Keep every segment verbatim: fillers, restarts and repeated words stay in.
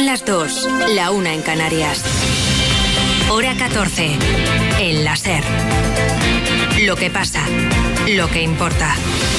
las dos, la una en Canarias. Hora catorce. El la SER. Lo que pasa, lo que importa.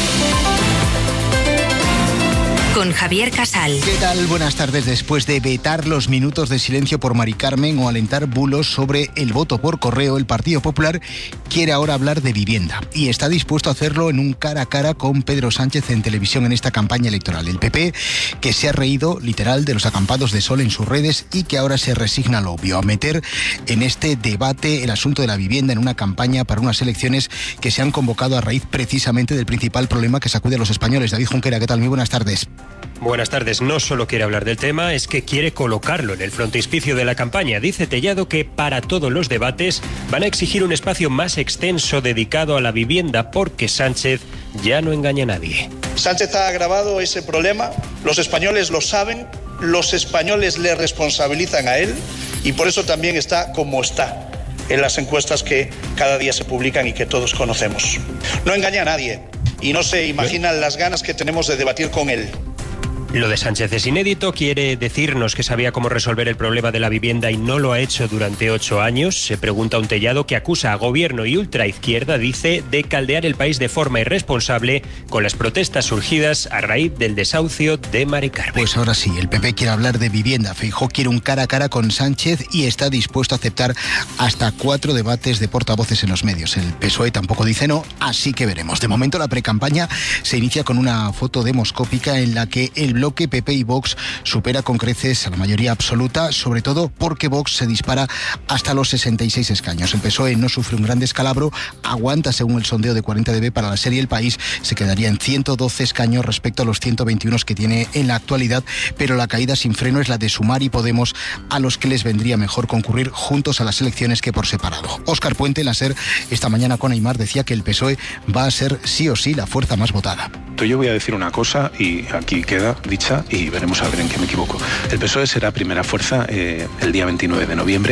Con Javier Casal. ¿Qué tal? Buenas tardes. Después de vetar los minutos de silencio por Mari Carmen o alentar bulos sobre el voto por correo, el Partido Popular quiere ahora hablar de vivienda y está dispuesto a hacerlo en un cara a cara con Pedro Sánchez en televisión en esta campaña electoral. El P P, que se ha reído literal de los acampados de sol en sus redes y que ahora se resigna a lo obvio, a meter en este debate el asunto de la vivienda en una campaña para unas elecciones que se han convocado a raíz precisamente del principal problema que sacude a los españoles. David Junquera, ¿qué tal? Muy buenas tardes. Buenas tardes. No solo quiere hablar del tema, es que quiere colocarlo en el frontispicio de la campaña. Dice Tellado que para todos los debates van a exigir un espacio más extenso dedicado a la vivienda porque Sánchez ya no engaña a nadie. Sánchez ha agravado ese problema, los españoles lo saben, los españoles le responsabilizan a él y por eso también está como está en las encuestas que cada día se publican y que todos conocemos. No engaña a nadie y no se imaginan las ganas que tenemos de debatir con él. Lo de Sánchez es inédito, quiere decirnos que sabía cómo resolver el problema de la vivienda y no lo ha hecho durante ocho años. Se pregunta un Tellado que acusa a gobierno y ultraizquierda, dice, de caldear el país de forma irresponsable con las protestas surgidas a raíz del desahucio de Mari Carmen. Pues ahora sí, el P P quiere hablar de vivienda. Feijóo quiere un cara a cara con Sánchez y está dispuesto a aceptar hasta cuatro debates de portavoces en los medios. El P S O E tampoco dice no, así que veremos. De momento la precampaña se inicia con una foto demoscópica en la que el bloque P P y Vox supera con creces a la mayoría absoluta, sobre todo porque Vox se dispara hasta los sesenta y seis escaños. El P S O E no sufre un gran descalabro, aguanta según el sondeo de cuarenta D B para la serie El País, se quedaría en ciento doce escaños respecto a los ciento veintiuno que tiene en la actualidad, pero la caída sin freno es la de Sumar y Podemos, a los que les vendría mejor concurrir juntos a las elecciones que por separado. Óscar Puente en la SER esta mañana con Aimar decía que el P S O E va a ser sí o sí la fuerza más votada. Yo voy a decir una cosa y aquí queda dicha y veremos a ver en qué me equivoco. El P S O E será primera fuerza eh, el día veintinueve de noviembre.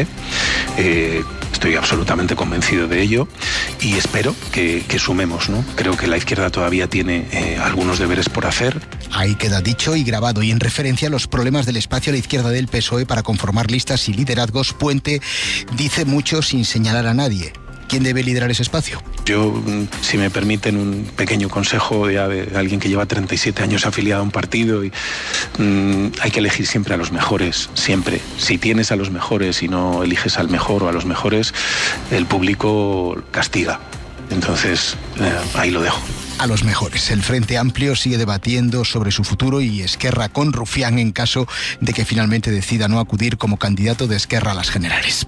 Eh, estoy absolutamente convencido de ello y espero que, que sumemos, ¿no? Creo que la izquierda todavía tiene eh, algunos deberes por hacer. Ahí queda dicho y grabado. Y en referencia a los problemas del espacio a la izquierda del P S O E para conformar listas y liderazgos, Puente dice mucho sin señalar a nadie. ¿Quién debe liderar ese espacio? Yo, si me permiten un pequeño consejo ya de alguien que lleva treinta y siete años afiliado a un partido, y mmm, hay que elegir siempre a los mejores, siempre. Si tienes a los mejores y no eliges al mejor o a los mejores, el público castiga. Entonces, eh, ahí lo dejo. A los mejores. El Frente Amplio sigue debatiendo sobre su futuro y Esquerra con Rufián en caso de que finalmente decida no acudir como candidato de Esquerra a las generales.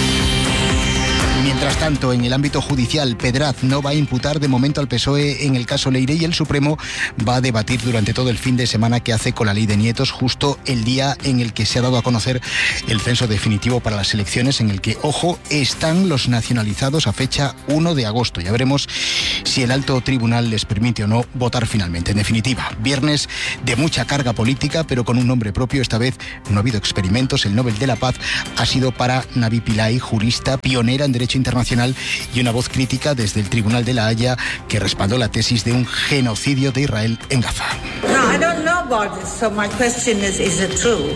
Mientras tanto, en el ámbito judicial, Pedraz no va a imputar de momento al P S O E en el caso Leire y el Supremo va a debatir durante todo el fin de semana qué hace con la ley de nietos, justo el día en el que se ha dado a conocer el censo definitivo para las elecciones, en el que, ojo, están los nacionalizados a fecha uno de agosto. Ya veremos si el alto tribunal les permite o no votar finalmente. En definitiva, viernes de mucha carga política, pero con un nombre propio. Esta vez no ha habido experimentos. El Nobel de la Paz ha sido para Navi Pillay, jurista pionera en derecho internacional y una voz crítica desde el Tribunal de La Haya que respaldó la tesis de un genocidio de Israel en Gaza. No, I don't know about this, so my question is, is it true?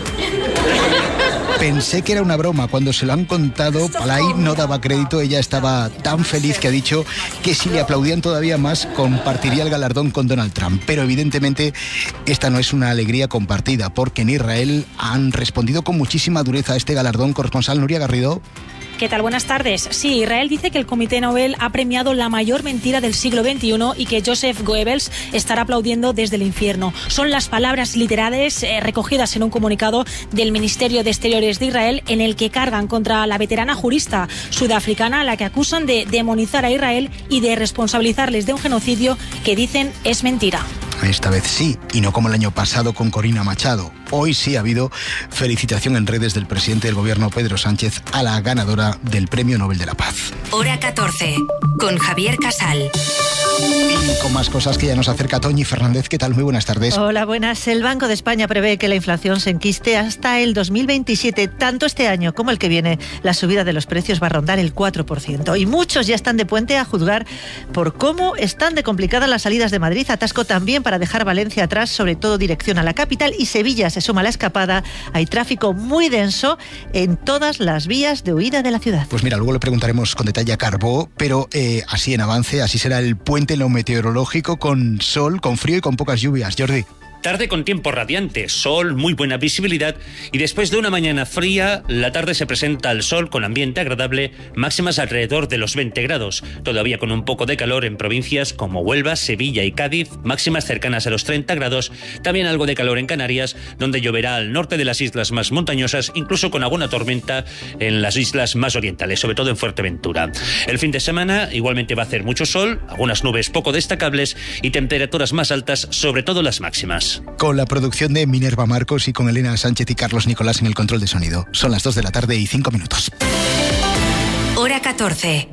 Pensé que era una broma. Cuando se lo han contado, Pillay no daba crédito. Ella estaba tan feliz que ha dicho que si le aplaudían todavía más, compartiría el galardón con Donald Trump. Pero evidentemente esta no es una alegría compartida, porque en Israel han respondido con muchísima dureza a este galardón. Corresponsal Nuria Garrido. ¿Qué tal? Buenas tardes. Sí, Israel dice que el Comité Nobel ha premiado la mayor mentira del siglo veintiuno y que Joseph Goebbels estará aplaudiendo desde el infierno. Son las palabras literales eh, recogidas en un comunicado del Ministerio de Exteriores de Israel en el que cargan contra la veterana jurista sudafricana a la que acusan de demonizar a Israel y de responsabilizarles de un genocidio que dicen es mentira. Esta vez sí, y no como el año pasado con Corina Machado. Hoy sí ha habido felicitación en redes del presidente del gobierno, Pedro Sánchez, a la ganadora del Premio Nobel de la Paz. Hora catorce, con Javier Casal. Y con más cosas que ya nos acerca Toñi Fernández. ¿Qué tal? Muy buenas tardes. Hola, buenas. El Banco de España prevé que la inflación se enquiste hasta el dos mil veintisiete. Tanto este año como el que viene, la subida de los precios va a rondar el cuatro por ciento. Y muchos ya están de puente a juzgar por cómo están de complicadas las salidas de Madrid. Atasco también para para dejar Valencia atrás, sobre todo dirección a la capital, y Sevilla se suma a la escapada. Hay tráfico muy denso en todas las vías de huida de la ciudad. Pues mira, luego le preguntaremos con detalle a Carbó, pero eh, así en avance, así será el puente en lo meteorológico, con sol, con frío y con pocas lluvias. Jordi. Tarde con tiempo radiante, sol, muy buena visibilidad, y después de una mañana fría, la tarde se presenta al sol con ambiente agradable, máximas alrededor de los veinte grados, todavía con un poco de calor en provincias como Huelva, Sevilla y Cádiz, máximas cercanas a los treinta grados, también algo de calor en Canarias, donde lloverá al norte de las islas más montañosas, incluso con alguna tormenta en las islas más orientales, sobre todo en Fuerteventura. El fin de semana igualmente va a hacer mucho sol, algunas nubes poco destacables y temperaturas más altas, sobre todo las máximas. Con la producción de Minerva Marcos y con Elena Sánchez y Carlos Nicolás en el control de sonido. Son las dos de la tarde y cinco minutos. Hora catorce.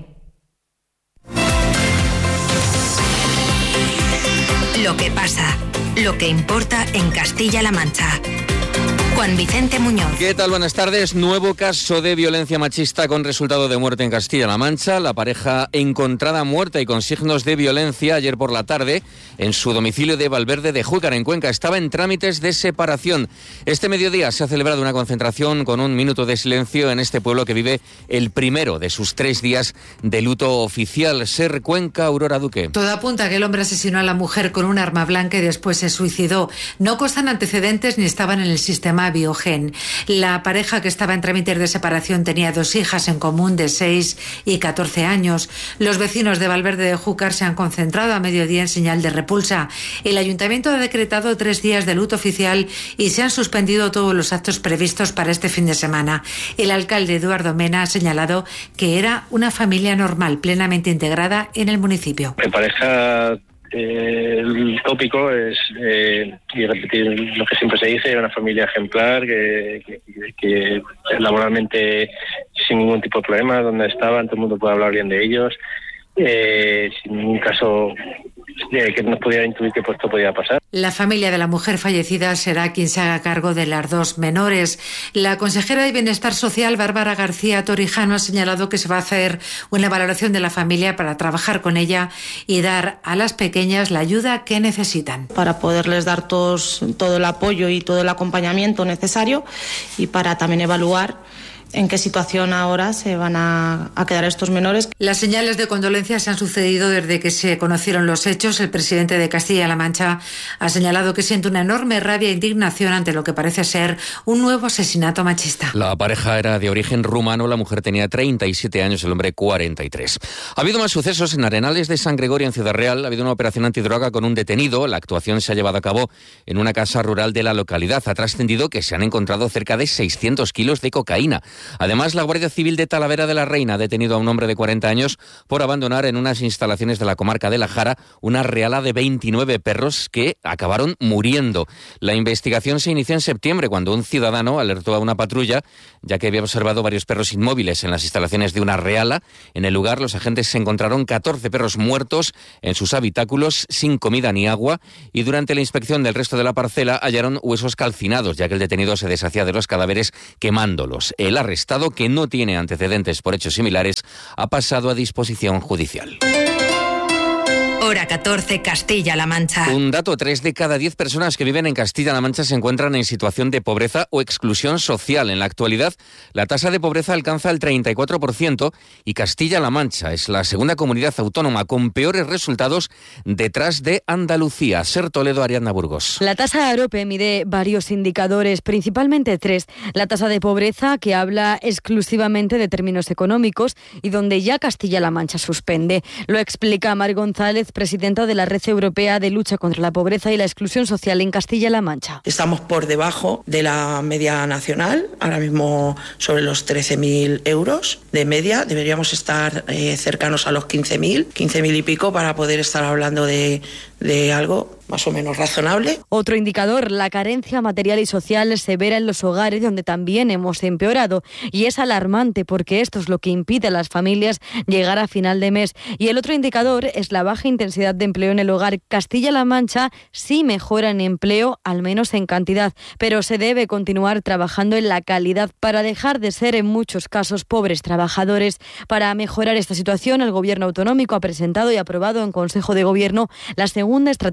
Lo que pasa, lo que importa en Castilla-La Mancha. Juan Vicente Muñoz. ¿Qué tal? Buenas tardes. Nuevo caso de violencia machista con resultado de muerte en Castilla-La Mancha. La pareja encontrada muerta y con signos de violencia ayer por la tarde en su domicilio de Valverde de Júcar, en Cuenca. Estaba en trámites de separación. Este mediodía se ha celebrado una concentración con un minuto de silencio en este pueblo que vive el primero de sus tres días de luto oficial. Ser Cuenca, Aurora Duque. Todo apunta a que el hombre asesinó a la mujer con un arma blanca y después se suicidó. No constan antecedentes ni estaban en el sistema Biogen. La pareja, que estaba en trámites de separación, tenía dos hijas en común de seis y catorce años. Los vecinos de Valverde de Júcar se han concentrado a mediodía en señal de repulsa. El ayuntamiento ha decretado tres días de luto oficial y se han suspendido todos los actos previstos para este fin de semana. El alcalde Eduardo Mena ha señalado que era una familia normal, plenamente integrada en el municipio. Mi pareja, Eh, el tópico es, eh, y repetir lo que siempre se dice, una familia ejemplar que, que, que laboralmente sin ningún tipo de problema, donde estaban, todo el mundo puede hablar bien de ellos, eh, sin ningún caso eh, que nos pudiera intuir que esto podía pasar. La familia de la mujer fallecida será quien se haga cargo de las dos menores. La consejera de Bienestar Social, Bárbara García Torijano, ha señalado que se va a hacer una valoración de la familia para trabajar con ella y dar a las pequeñas la ayuda que necesitan. Para poderles dar todos, todo el apoyo y todo el acompañamiento necesario y para también evaluar en qué situación ahora se van a, a quedar estos menores. Las señales de condolencia se han sucedido desde que se conocieron los hechos. El presidente de Castilla-La Mancha ha señalado que siente una enorme rabia e indignación ante lo que parece ser un nuevo asesinato machista. La pareja era de origen rumano, la mujer tenía treinta y siete años, el hombre cuarenta y tres. Ha habido más sucesos en Arenales de San Gregorio, en Ciudad Real. Ha habido una operación antidroga con un detenido. La actuación se ha llevado a cabo en una casa rural de la localidad. Ha trascendido que se han encontrado cerca de seiscientos kilos de cocaína. Además, la Guardia Civil de Talavera de la Reina ha detenido a un hombre de cuarenta años por abandonar en unas instalaciones de la comarca de La Jara una reala de veintinueve perros que acabaron muriendo. La investigación se inició en septiembre, cuando un ciudadano alertó a una patrulla, ya que había observado varios perros inmóviles en las instalaciones de una reala. En el lugar, los agentes se encontraron catorce perros muertos en sus habitáculos, sin comida ni agua, y durante la inspección del resto de la parcela hallaron huesos calcinados, ya que el detenido se deshacía de los cadáveres quemándolos. El arrestado, que no tiene antecedentes por hechos similares, ha pasado a disposición judicial. Hora catorce, Castilla-La Mancha. Un dato: tres de cada diez personas que viven en Castilla-La Mancha se encuentran en situación de pobreza o exclusión social. En la actualidad, la tasa de pobreza alcanza el treinta y cuatro por ciento y Castilla-La Mancha es la segunda comunidad autónoma con peores resultados detrás de Andalucía. Ser Toledo, Ariadna Burgos. La tasa AROPE mide varios indicadores, principalmente tres. La tasa de pobreza, que habla exclusivamente de términos económicos y donde ya Castilla-La Mancha suspende. Lo explica Mar González, presidenta de la Red Europea de Lucha contra la Pobreza y la Exclusión Social en Castilla-La Mancha. Estamos por debajo de la media nacional, ahora mismo sobre los trece mil euros de media. Deberíamos estar eh, cercanos a los quince mil, quince mil y pico para poder estar hablando de, de algo más o menos razonable. Otro indicador, la carencia material y social severa en los hogares, donde también hemos empeorado, y es alarmante porque esto es lo que impide a las familias llegar a final de mes. Y el otro indicador es la baja intensidad de empleo en el hogar. Castilla-La Mancha sí mejora en empleo, al menos en cantidad, pero se debe continuar trabajando en la calidad para dejar de ser en muchos casos pobres trabajadores. Para mejorar esta situación, el Gobierno autonómico ha presentado y aprobado en Consejo de Gobierno la segunda estrategia contra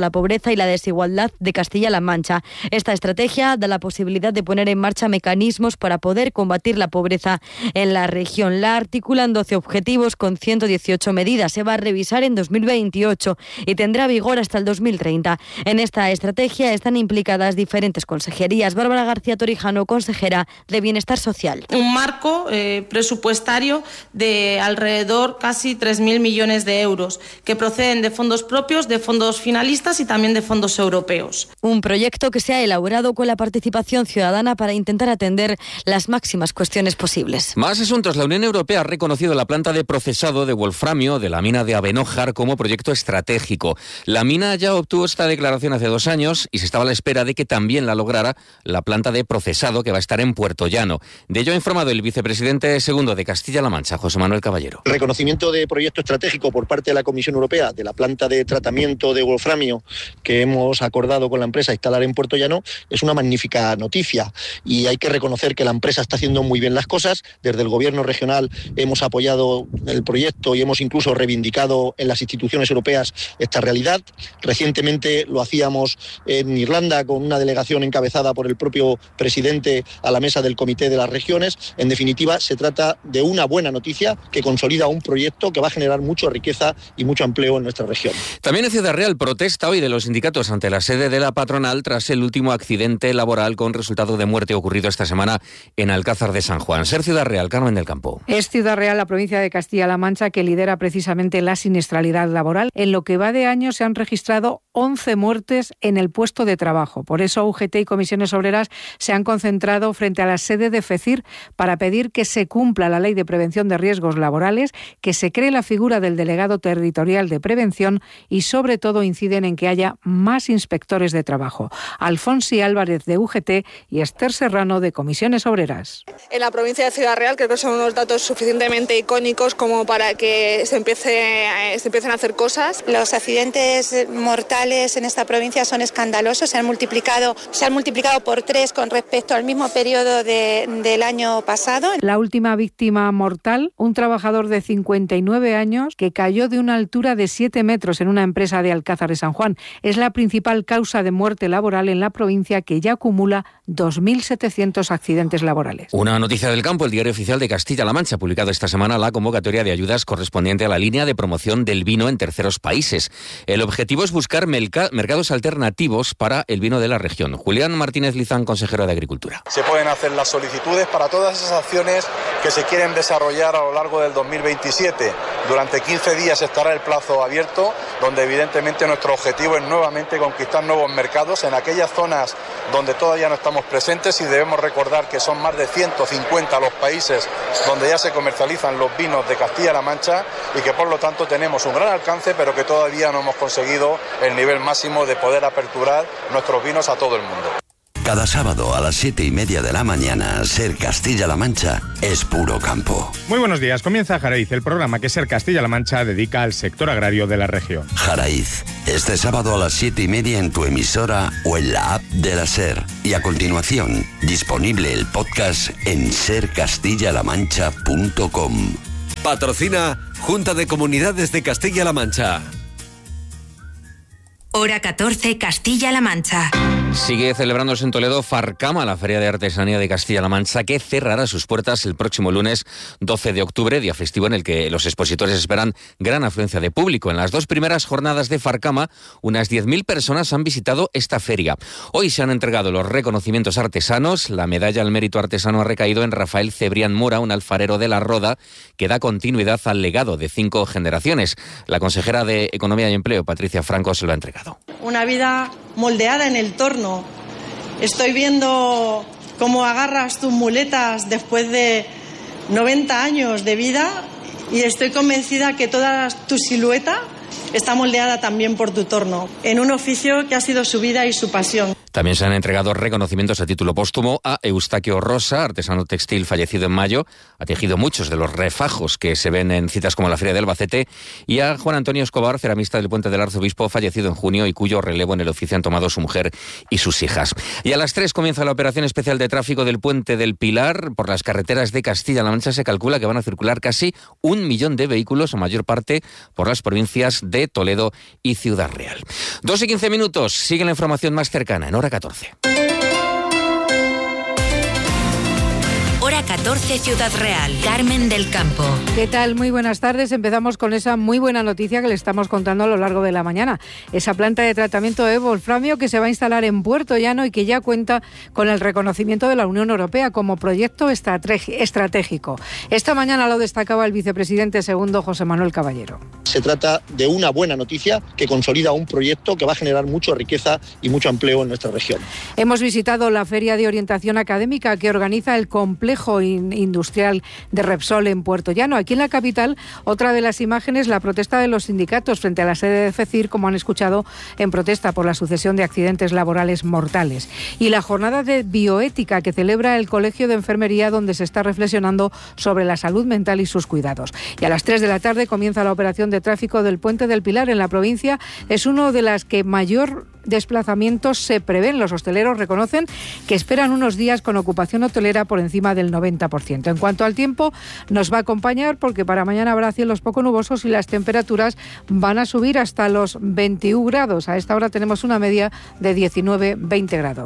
la pobreza y la desigualdad de Castilla-La Mancha. Esta estrategia da la posibilidad de poner en marcha mecanismos para poder combatir la pobreza en la región. La articulan doce objetivos con ciento dieciocho medidas. Se va a revisar en dos mil veintiocho y tendrá vigor hasta el dos mil treinta. En esta estrategia están implicadas diferentes consejerías. Bárbara García Torijano, consejera de Bienestar Social. Un marco eh, presupuestario de alrededor casi tres mil millones de euros que proceden de fondos propios, de fondos finalistas y también de fondos europeos. Un proyecto que se ha elaborado con la participación ciudadana para intentar atender las máximas cuestiones posibles. Más asuntos. La Unión Europea ha reconocido la planta de procesado de wolframio de la mina de Abenójar como proyecto estratégico. La mina ya obtuvo esta declaración hace dos años y se estaba a la espera de que también la lograra la planta de procesado que va a estar en Puerto Llano. De ello ha informado el vicepresidente segundo de Castilla-La Mancha, José Manuel Caballero. El reconocimiento de proyecto estratégico por parte de la Comisión Europea de la planta de tratamiento de wolframio que hemos acordado con la empresa instalar en Puerto Llano es una magnífica noticia y hay que reconocer que la empresa está haciendo muy bien las cosas. Desde el Gobierno regional hemos apoyado el proyecto y hemos incluso reivindicado en las instituciones europeas esta realidad. Recientemente lo hacíamos en Irlanda con una delegación encabezada por el propio presidente a la mesa del Comité de las Regiones. En definitiva, se trata de una buena noticia que consolida un proyecto que va a generar mucha riqueza y mucho empleo en nuestra región. También en Ciudad Real, protesta hoy de los sindicatos ante la sede de la patronal tras el último accidente laboral con resultado de muerte ocurrido esta semana en Alcázar de San Juan. Ser Ciudad Real, Carmen del Campo. Es Ciudad Real, la provincia de Castilla-La Mancha, que lidera precisamente la siniestralidad laboral. En lo que va de año se han registrado once muertes en el puesto de trabajo. Por eso U G T y comisiones obreras se han concentrado frente a la sede de FECIR para pedir que se cumpla la Ley de Prevención de Riesgos Laborales, que se cree la figura del delegado territorial de prevención y sobre todo inciden en que haya más inspectores de trabajo. Alfonsi Álvarez de U G T y Esther Serrano de comisiones obreras. En la provincia de Ciudad Real creo que son unos datos suficientemente icónicos como para que se empiece, se empiecen a hacer cosas. Los accidentes mortales en esta provincia son escandalosos, se han multiplicado, se han multiplicado por tres con respecto al mismo periodo de, del año pasado. La última víctima mortal, un trabajador de cincuenta y nueve años que cayó de una altura de siete metros en una empresa de Alcázar de San Juan. Es la principal causa de muerte laboral en la provincia, que ya acumula dos mil setecientos accidentes laborales. Una noticia del campo. El Diario Oficial de Castilla-La Mancha ha publicado esta semana la convocatoria de ayudas correspondiente a la línea de promoción del vino en terceros países. El objetivo es buscar mercados alternativos para el vino de la región. Julián Martínez Lizán, consejero de Agricultura. Se pueden hacer las solicitudes para todas esas acciones que se quieren desarrollar a lo largo del dos mil veintisiete. Durante quince días estará el plazo abierto, donde evidentemente nuestro objetivo es nuevamente conquistar nuevos mercados en aquellas zonas donde todavía no estamos presentes, y debemos recordar que son más de ciento cincuenta los países donde ya se comercializan los vinos de Castilla-La Mancha y que por lo tanto tenemos un gran alcance, pero que todavía no hemos conseguido el nivel máximo de poder aperturar nuestros vinos a todo el mundo. Cada sábado a las siete y media de la mañana, Ser Castilla-La Mancha es puro campo. Muy buenos días, comienza Jaraiz, el programa que Ser Castilla-La Mancha dedica al sector agrario de la región. Jaraiz, este sábado a las siete y media en tu emisora o en la app de la Ser. Y a continuación, disponible el podcast en ser castilla la mancha punto com. Patrocina Junta de Comunidades de Castilla-La Mancha. Hora catorce, Castilla-La Mancha. Sigue celebrándose en Toledo Farcama, la Feria de Artesanía de Castilla-La Mancha, que cerrará sus puertas el próximo lunes doce de octubre, día festivo en el que los expositores esperan gran afluencia de público. En las dos primeras jornadas de Farcama, unas diez mil personas han visitado esta feria. Hoy se han entregado los reconocimientos artesanos. La medalla al mérito artesano ha recaído en Rafael Cebrián Mora, un alfarero de La Roda, que da continuidad al legado de cinco generaciones. La consejera de Economía y Empleo, Patricia Franco, se lo ha entregado. Una vida moldeada en el torno. Estoy viendo cómo agarras tus muletas después de noventa años de vida y estoy convencida que toda tu silueta está moldeada también por tu torno, en un oficio que ha sido su vida y su pasión. También se han entregado reconocimientos a título póstumo a Eustaquio Rosa, artesano textil fallecido en mayo, ha tejido muchos de los refajos que se ven en citas como la Feria de Albacete, y a Juan Antonio Escobar, ceramista del Puente del Arzobispo, fallecido en junio y cuyo relevo en el oficio han tomado su mujer y sus hijas. Y a las tres comienza la operación especial de tráfico del Puente del Pilar. Por las carreteras de Castilla-La Mancha se calcula que van a circular casi un millón de vehículos, a mayor parte por las provincias de Toledo y Ciudad Real. Dos y quince minutos, sigue la información más cercana en Hora catorce. Hora catorce, Ciudad Real. Carmen del Campo. ¿Qué tal? Muy buenas tardes. Empezamos con esa muy buena noticia que le estamos contando a lo largo de la mañana. Esa planta de tratamiento de wolframio que se va a instalar en Puerto Llano y que ya cuenta con el reconocimiento de la Unión Europea como proyecto estratégico. Esta mañana lo destacaba el vicepresidente segundo, José Manuel Caballero. Se trata de una buena noticia que consolida un proyecto que va a generar mucha riqueza y mucho empleo en nuestra región. Hemos visitado la Feria de Orientación Académica que organiza el complejo industrial de Repsol en Puerto Llano. Aquí en la capital, otra de las imágenes, la protesta de los sindicatos frente a la sede de FECIR, como han escuchado, en protesta por la sucesión de accidentes laborales mortales. Y la jornada de bioética que celebra el Colegio de Enfermería, donde se está reflexionando sobre la salud mental y sus cuidados. Y a las tres de la tarde comienza la operación de tráfico del Puente del Pilar en la provincia. Es uno de las que mayor desplazamientos se prevén. Los hosteleros reconocen que esperan unos días con ocupación hotelera por encima del noventa por ciento. En cuanto al tiempo, nos va a acompañar porque para mañana habrá cielos poco nubosos y las temperaturas van a subir hasta los veintiún grados. A esta hora tenemos una media de diecinueve a veinte grados.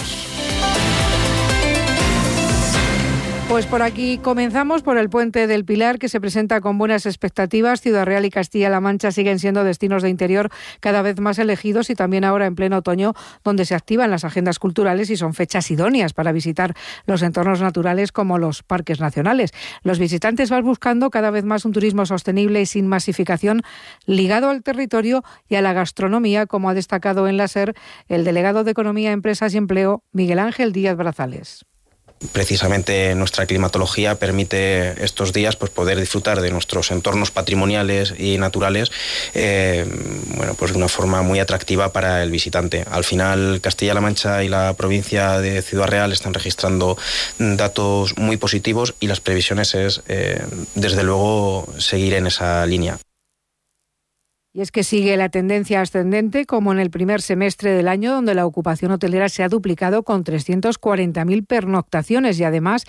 Pues por aquí comenzamos, por el Puente del Pilar, que se presenta con buenas expectativas. Ciudad Real y Castilla-La Mancha siguen siendo destinos de interior cada vez más elegidos y también ahora en pleno otoño, donde se activan las agendas culturales y son fechas idóneas para visitar los entornos naturales como los parques nacionales. Los visitantes van buscando cada vez más un turismo sostenible y sin masificación, ligado al territorio y a la gastronomía, como ha destacado en la SER el delegado de Economía, Empresas y Empleo, Miguel Ángel Díaz Brazales. Precisamente nuestra climatología permite estos días pues poder disfrutar de nuestros entornos patrimoniales y naturales eh, bueno, pues de una forma muy atractiva para el visitante. Al final, Castilla-La Mancha y la provincia de Ciudad Real están registrando datos muy positivos y las previsiones es, eh, desde luego, seguir en esa línea. Y es que sigue la tendencia ascendente, como en el primer semestre del año, donde la ocupación hotelera se ha duplicado con trescientas cuarenta mil pernoctaciones y además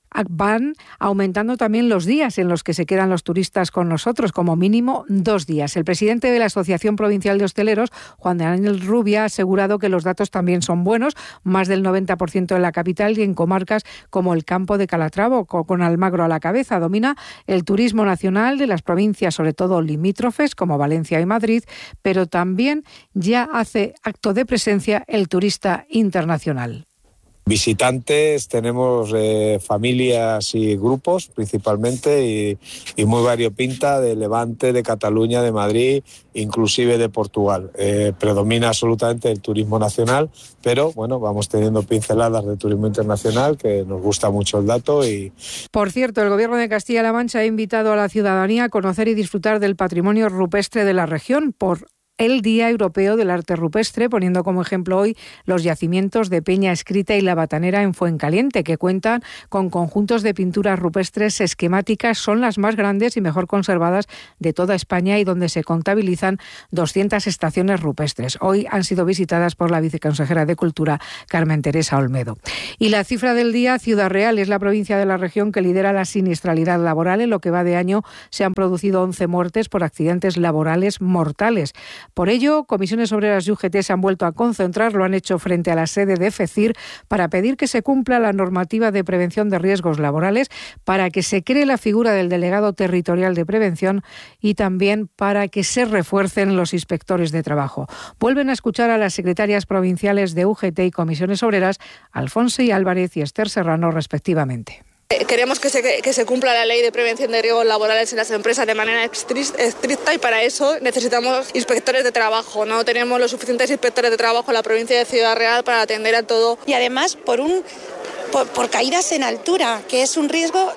van aumentando también los días en los que se quedan los turistas con nosotros, como mínimo dos días. El presidente de la Asociación Provincial de Hosteleros, Juan Daniel Rubia, ha asegurado que los datos también son buenos, más del noventa por ciento en la capital y en comarcas como el Campo de Calatrava, con Almagro a la cabeza. Domina el turismo nacional de las provincias, sobre todo limítrofes, como Valencia y Madrid, pero también ya hace acto de presencia el turista internacional. Visitantes, tenemos eh, familias y grupos principalmente y, y muy variopinta de Levante, de Cataluña, de Madrid, inclusive de Portugal. Eh, predomina absolutamente el turismo nacional, pero bueno, vamos teniendo pinceladas de turismo internacional, que nos gusta mucho el dato. Y por cierto, el Gobierno de Castilla-La Mancha ha invitado a la ciudadanía a conocer y disfrutar del patrimonio rupestre de la región por el Día Europeo del Arte Rupestre, poniendo como ejemplo hoy los yacimientos de Peña Escrita y La Batanera en Fuencaliente, que cuentan con conjuntos de pinturas rupestres esquemáticas, son las más grandes y mejor conservadas de toda España y donde se contabilizan doscientas estaciones rupestres. Hoy han sido visitadas por la viceconsejera de Cultura, Carmen Teresa Olmedo. Y la cifra del día, Ciudad Real es la provincia de la región que lidera la siniestralidad laboral. En lo que va de año se han producido once muertes por accidentes laborales mortales. Por ello, Comisiones Obreras y U G T se han vuelto a concentrar, lo han hecho frente a la sede de FECIR, para pedir que se cumpla la normativa de prevención de riesgos laborales, para que se cree la figura del delegado territorial de prevención y también para que se refuercen los inspectores de trabajo. Vuelven a escuchar a las secretarias provinciales de U G T y Comisiones Obreras, Alfonso y Álvarez y Esther Serrano, respectivamente. Queremos que se, que se cumpla la ley de prevención de riesgos laborales en las empresas de manera estricta y para eso necesitamos inspectores de trabajo. No tenemos los suficientes inspectores de trabajo en la provincia de Ciudad Real para atender a todo. Y además por, un, por, por caídas en altura, que es un riesgo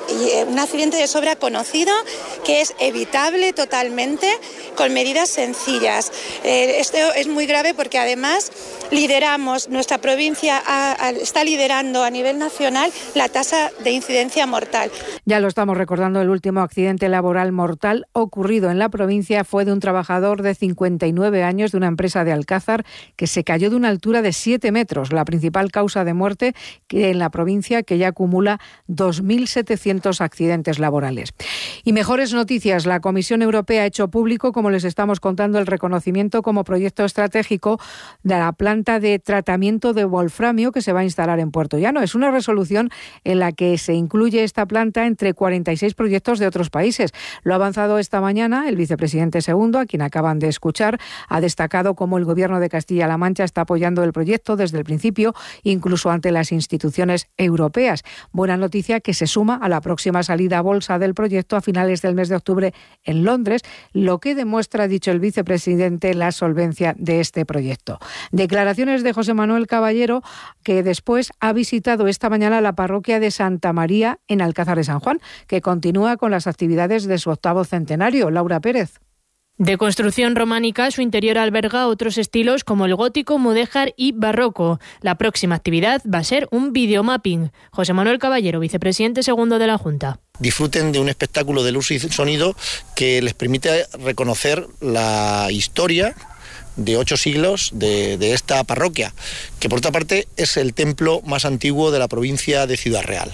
un accidente de sobra conocido que es evitable totalmente con medidas sencillas. Eh, esto es muy grave porque además lideramos, nuestra provincia a, a, está liderando a nivel nacional la tasa de incidencia mortal. Ya lo estamos recordando, el último accidente laboral mortal ocurrido en la provincia fue de un trabajador de cincuenta y nueve años de una empresa de Alcázar que se cayó de una altura de siete metros, la principal causa de muerte que en la provincia, que ya acumula dos mil setecientos accidentes laborales. Y mejores noticias, la Comisión Europea ha hecho público, como les estamos contando, el reconocimiento como proyecto estratégico de la planta de tratamiento de wolframio que se va a instalar en Puerto Llano. Es una resolución en la que se incluye esta planta entre cuarenta y seis proyectos de otros países. Lo ha avanzado esta mañana el vicepresidente segundo, a quien acaban de escuchar, ha destacado cómo el Gobierno de Castilla-La Mancha está apoyando el proyecto desde el principio, incluso ante las instituciones europeas. Buena noticia que se suma a la próxima salida a bolsa del proyecto a finales del mes de octubre en Londres, lo que demuestra, ha dicho el vicepresidente, la solvencia de este proyecto. Declaraciones de José Manuel Caballero, que después ha visitado esta mañana la parroquia de Santa María en Alcázar de San Juan, que continúa con las actividades de su octavo centenario. Laura Pérez. De construcción románica, su interior alberga otros estilos como el gótico, mudéjar y barroco. La próxima actividad va a ser un videomapping. José Manuel Caballero, vicepresidente segundo de la Junta. Disfruten de un espectáculo de luz y sonido que les permite reconocer la historia de ocho siglos de, de esta parroquia, que por otra parte es el templo más antiguo de la provincia de Ciudad Real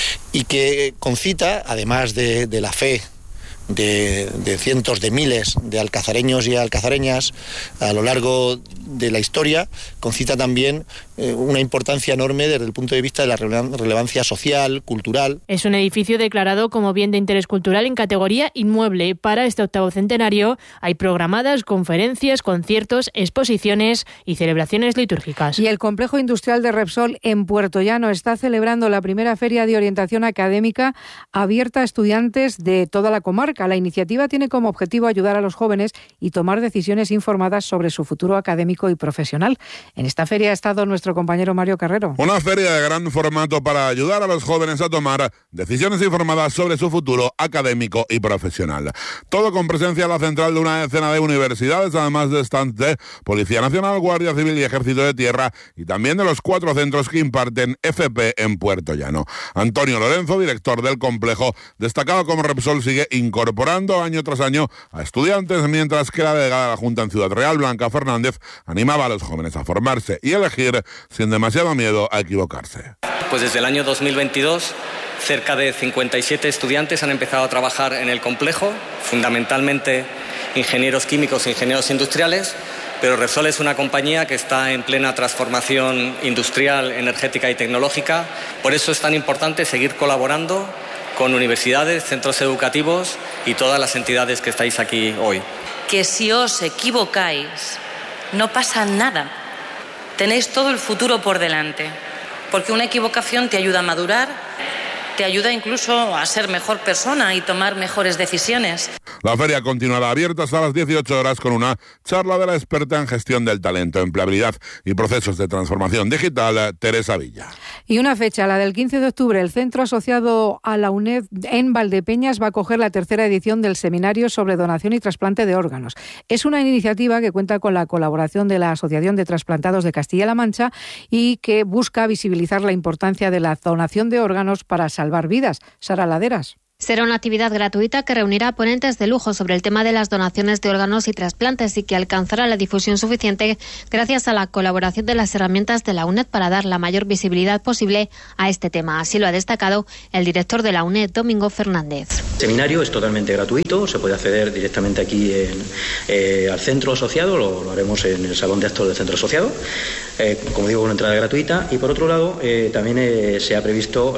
y que concita, además de, de la fe De, de cientos de miles de alcazareños y alcazareñas a lo largo de la historia, concita también eh, una importancia enorme desde el punto de vista de la relevancia social, cultural. Es un edificio declarado como bien de interés cultural en categoría inmueble. Para este octavo centenario hay programadas conferencias, conciertos, exposiciones y celebraciones litúrgicas. Y el complejo industrial de Repsol en Puerto Llano está celebrando la primera feria de orientación académica abierta a estudiantes de toda la comarca. La iniciativa tiene como objetivo ayudar a los jóvenes y tomar decisiones informadas sobre su futuro académico y profesional. En esta feria ha estado nuestro compañero Mario Carrero. Una feria de gran formato para ayudar a los jóvenes a tomar decisiones informadas sobre su futuro académico y profesional. Todo con presencia en la central de una decena de universidades, además de stands de Policía Nacional, Guardia Civil y Ejército de Tierra, y también de los cuatro centros que imparten F P en Puerto Llano. Antonio Lorenzo, director del complejo, destacaba cómo Repsol sigue incorporando incorporando año tras año a estudiantes, mientras que la delegada de la Junta en Ciudad Real, Blanca Fernández, animaba a los jóvenes a formarse y elegir sin demasiado miedo a equivocarse. Pues desde el año dos mil veintidós, cerca de cincuenta y siete estudiantes han empezado a trabajar en el complejo, fundamentalmente ingenieros químicos e ingenieros industriales, pero Repsol es una compañía que está en plena transformación industrial, energética y tecnológica. Por eso es tan importante seguir colaborando con universidades, centros educativos y todas las entidades que estáis aquí hoy. Que si os equivocáis, no pasa nada. Tenéis todo el futuro por delante, porque una equivocación te ayuda a madurar, te ayuda incluso a ser mejor persona y tomar mejores decisiones. La feria continuará abierta hasta las dieciocho horas con una charla de la experta en gestión del talento, empleabilidad y procesos de transformación digital, Teresa Villa. Y una fecha, la del quince de octubre, el centro asociado a la UNED en Valdepeñas va a acoger la tercera edición del seminario sobre donación y trasplante de órganos. Es una iniciativa que cuenta con la colaboración de la Asociación de Trasplantados de Castilla-La Mancha y que busca visibilizar la importancia de la donación de órganos para salvar vidas. Sara Laderas. Será una actividad gratuita que reunirá ponentes de lujo sobre el tema de las donaciones de órganos y trasplantes y que alcanzará la difusión suficiente gracias a la colaboración de las herramientas de la UNED para dar la mayor visibilidad posible a este tema. Así lo ha destacado el director de la UNED, Domingo Fernández. El seminario es totalmente gratuito, se puede acceder directamente aquí en, eh, al centro asociado, lo, lo haremos en el salón de actos del centro asociado, eh, como digo, una entrada gratuita. Y por otro lado, eh, también eh, se ha previsto